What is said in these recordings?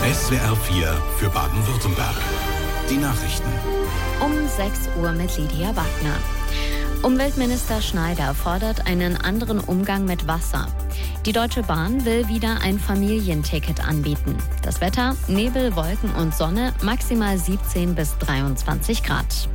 SWR 4 für Baden-Württemberg. Die Nachrichten. Um 6 Uhr mit Lydia Wagner. Umweltminister Schneider fordert einen anderen Umgang mit Wasser. Die Deutsche Bahn will wieder ein Familienticket anbieten. Das Wetter: Nebel, Wolken und Sonne, maximal 17 bis 23 Grad.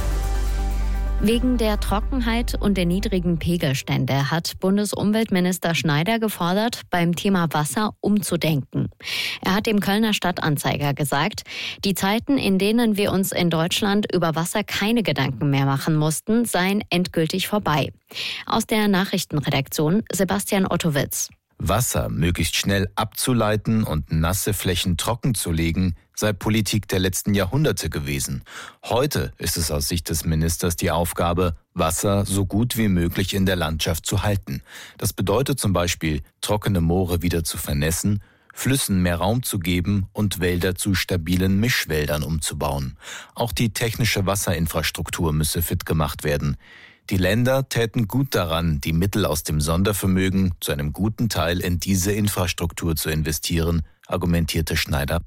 Wegen der Trockenheit und der niedrigen Pegelstände hat Bundesumweltminister Schneider gefordert, beim Thema Wasser umzudenken. Er hat dem Kölner Stadtanzeiger gesagt, die Zeiten, in denen wir uns in Deutschland über Wasser keine Gedanken mehr machen mussten, seien endgültig vorbei. Aus der Nachrichtenredaktion Sebastian Ottowitz. Wasser möglichst schnell abzuleiten und nasse Flächen trocken zu legen, sei Politik der letzten Jahrhunderte gewesen. Heute ist es aus Sicht des Ministers die Aufgabe, Wasser so gut wie möglich in der Landschaft zu halten. Das bedeutet zum Beispiel, trockene Moore wieder zu vernässen, Flüssen mehr Raum zu geben und Wälder zu stabilen Mischwäldern umzubauen. Auch die technische Wasserinfrastruktur müsse fit gemacht werden. Die Länder täten gut daran, die Mittel aus dem Sondervermögen zu einem guten Teil in diese Infrastruktur zu investieren, argumentierte Schneider.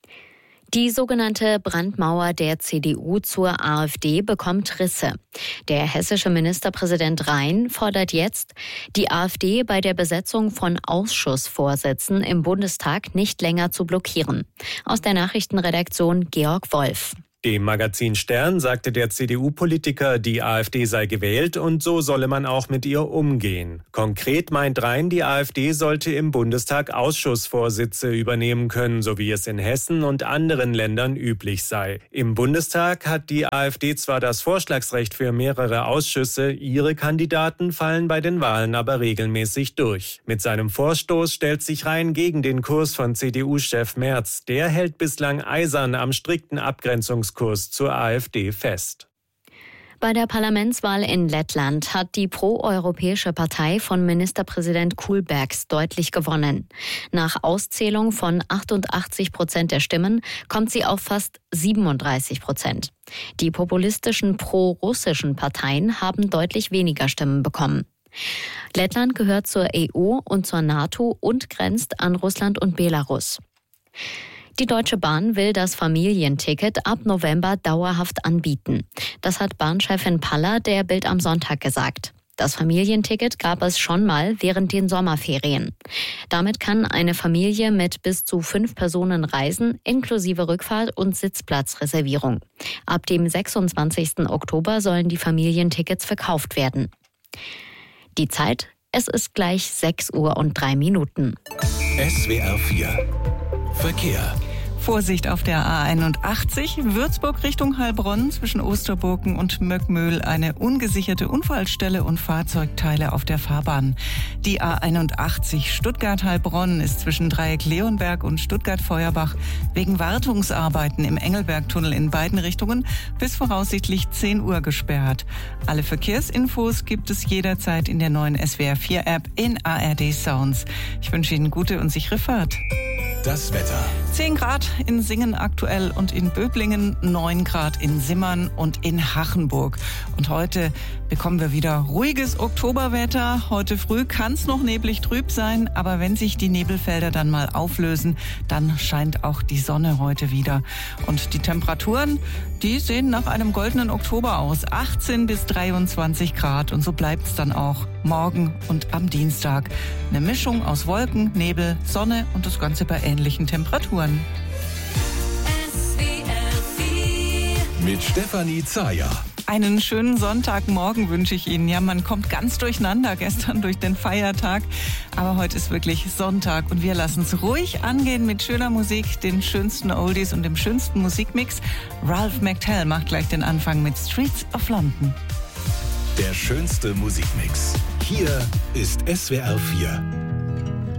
Die sogenannte Brandmauer der CDU zur AfD bekommt Risse. Der hessische Ministerpräsident Rhein fordert jetzt, die AfD bei der Besetzung von Ausschussvorsitzen im Bundestag nicht länger zu blockieren. Aus der Nachrichtenredaktion Georg Wolf. Dem Magazin Stern sagte der CDU-Politiker, die AfD sei gewählt und so solle man auch mit ihr umgehen. Konkret meint Rhein, die AfD sollte im Bundestag Ausschussvorsitze übernehmen können, so wie es in Hessen und anderen Ländern üblich sei. Im Bundestag hat die AfD zwar das Vorschlagsrecht für mehrere Ausschüsse, ihre Kandidaten fallen bei den Wahlen aber regelmäßig durch. Mit seinem Vorstoß stellt sich Rhein gegen den Kurs von CDU-Chef Merz. Der hält bislang eisern am strikten Abgrenzungskurs zur AfD fest. Bei der Parlamentswahl in Lettland hat die proeuropäische Partei von Ministerpräsident Kulbergs deutlich gewonnen. Nach Auszählung von 88% der Stimmen kommt sie auf fast 37%. Die populistischen pro-russischen Parteien haben deutlich weniger Stimmen bekommen. Lettland gehört zur EU und zur NATO und grenzt an Russland und Belarus. Die Deutsche Bahn will das Familienticket ab November dauerhaft anbieten. Das hat Bahnchefin Paller der Bild am Sonntag gesagt. Das Familienticket gab es schon mal während den Sommerferien. Damit kann eine Familie mit bis zu 5 Personen reisen, inklusive Rückfahrt und Sitzplatzreservierung. Ab dem 26. Oktober sollen die Familientickets verkauft werden. Die Zeit: Es ist gleich 6:03 Uhr. SWR 4 Verkehr. Vorsicht auf der A81, Würzburg Richtung Heilbronn, zwischen Osterburgen und Möckmühl eine ungesicherte Unfallstelle und Fahrzeugteile auf der Fahrbahn. Die A81 Stuttgart-Heilbronn ist zwischen Dreieck Leonberg und Stuttgart-Feuerbach wegen Wartungsarbeiten im Engelbergtunnel in beiden Richtungen bis voraussichtlich 10 Uhr gesperrt. Alle Verkehrsinfos gibt es jederzeit in der neuen SWR 4 App in ARD Sounds. Ich wünsche Ihnen gute und sichere Fahrt. Das Wetter. 10 Grad in Singen aktuell und in Böblingen, 9 Grad in Simmern und in Hachenburg. Und heute bekommen wir wieder ruhiges Oktoberwetter. Heute früh kann es noch neblig trüb sein, aber wenn sich die Nebelfelder dann mal auflösen, dann scheint auch die Sonne heute wieder. Und die Temperaturen, die sehen nach einem goldenen Oktober aus. 18 bis 23 Grad und so bleibt es dann auch morgen und am Dienstag. Eine Mischung aus Wolken, Nebel, Sonne und das Ganze bei ähnlichen Temperaturen. Mit Stefanie Zayer. Einen schönen Sonntagmorgen wünsche ich Ihnen. Ja, man kommt ganz durcheinander gestern durch den Feiertag. Aber heute ist wirklich Sonntag und wir lassen es ruhig angehen mit schöner Musik, den schönsten Oldies und dem schönsten Musikmix. Ralph McTell macht gleich den Anfang mit Streets of London. Der schönste Musikmix. Hier ist SWR 4.